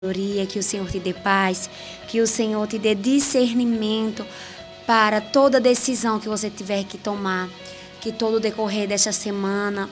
Que o Senhor te dê paz, que o Senhor te dê discernimento para toda decisão que você tiver que tomar, que todo o decorrer desta semana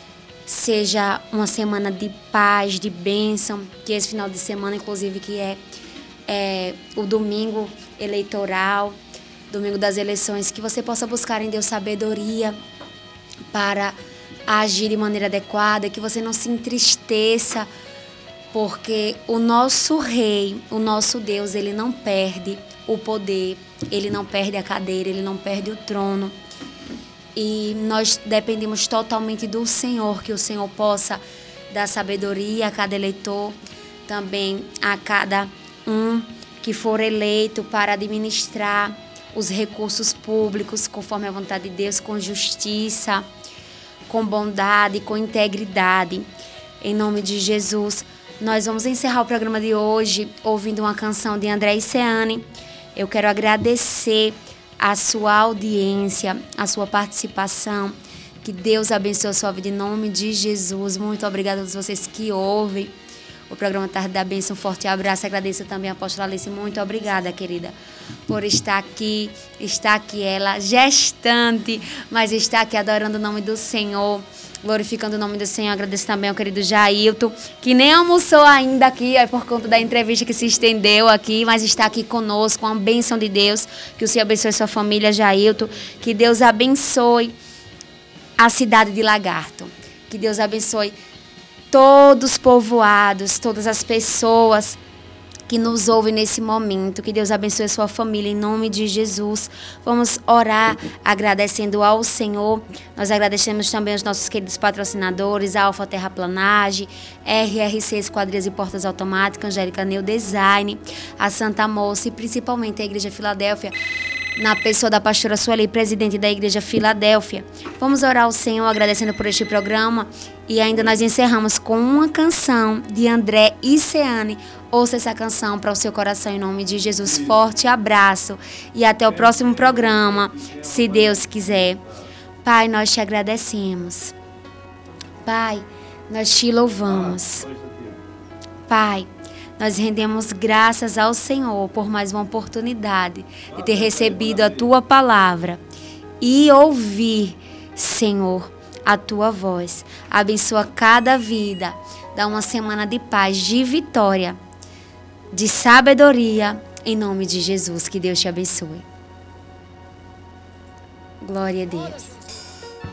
seja uma semana de paz, de bênção, que esse final de semana, inclusive, que é o domingo eleitoral, domingo das eleições, que você possa buscar em Deus sabedoria para agir de maneira adequada, que você não se entristeça, porque o nosso Rei, o nosso Deus, ele não perde o poder, ele não perde a cadeira, ele não perde o trono. E nós dependemos totalmente do Senhor, que o Senhor possa dar sabedoria a cada eleitor, também a cada um que for eleito para administrar os recursos públicos conforme a vontade de Deus, com justiça, com bondade, com integridade. Em nome de Jesus, nós vamos encerrar o programa de hoje ouvindo uma canção de André e Ceane. Eu quero agradecer a sua audiência, a sua participação. Que Deus abençoe a sua vida em nome de Jesus. Muito obrigada a todos vocês que ouvem o programa Tarde da Bênção. Um forte abraço. Agradeço também a apóstola Alice. Muito obrigada, querida, por estar aqui ela, gestante, mas está aqui adorando o nome do Senhor, glorificando o nome do Senhor. Agradeço também ao querido Jailton, que nem almoçou ainda aqui, por conta da entrevista que se estendeu aqui, mas está aqui conosco, com a bênção de Deus. Que o Senhor abençoe sua família, Jailton. Que Deus abençoe a cidade de Lagarto. Que Deus abençoe todos os povoados, todas as pessoas que nos ouvem nesse momento. Que Deus abençoe a sua família em nome de Jesus. Vamos orar agradecendo ao Senhor. Nós agradecemos também aos nossos queridos patrocinadores, a Alfa Terraplanagem, RRC Esquadrias e Portas Automáticas, Angélica Neu Design, a Santa Moça e principalmente a Igreja Filadélfia, na pessoa da pastora Sueli, presidente da Igreja Filadélfia. Vamos orar ao Senhor agradecendo por este programa e ainda nós encerramos com uma canção de André e Ceane. Ouça essa canção para o seu coração em nome de Jesus. Forte abraço e até o próximo programa, se Deus quiser. Pai, nós te agradecemos. Pai, nós te louvamos. Pai, nós rendemos graças ao Senhor por mais uma oportunidade de ter recebido a Tua palavra e ouvir, Senhor, a Tua voz. Abençoa cada vida. Dá uma semana de paz, de vitória, de sabedoria, em nome de Jesus. Que Deus te abençoe. Glória a Deus.